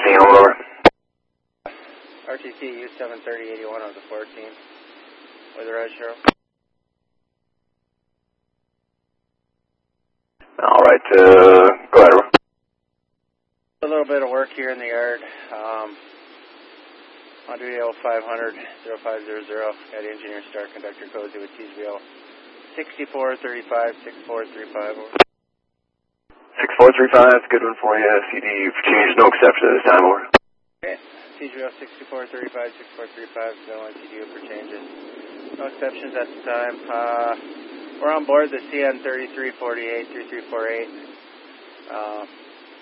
16, hold over. RTC U73081 of the 14. With the red Cheryl. Alright, go ahead. A little bit of work here in the yard. On duty 0500 0500. Got engineer start conductor cozy with TSBO 6435 6435. 6435, that's a good one for you. CD changed, no exception at this time, over. Okay. TSBO 6435 6435, no NCDU for changes. No exceptions at the time. We're on board the CN 3348 3348.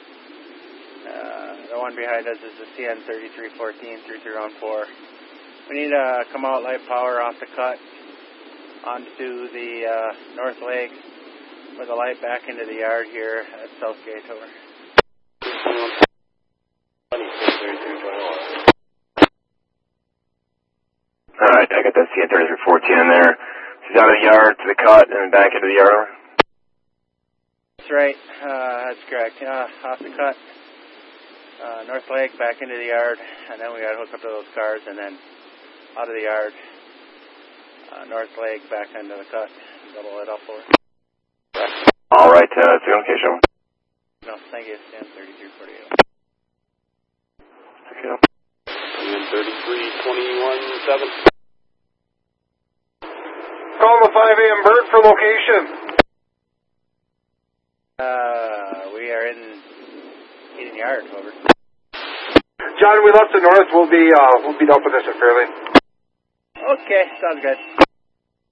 The one behind us is the CN 3314 3314. We need to come out light power off the cut onto the north leg with a light back into the yard here at Southgate, over. Alright, I got that CN 3314 in there. She's out of the yard to the cut and back into the yard, over. That's right, that's correct. Off the cut. North leg back into the yard, and then we got to hook up to those cars, and then out of the yard, north leg back into the cut, double it up for. Alright, it's the location. No, thank you, Stan 3348. Okay. And 33217. Call the 5 a.m. bird for location. We are in Eden Yard, over. John, we left the north. We'll be up with this at Fairlane. Okay, sounds good.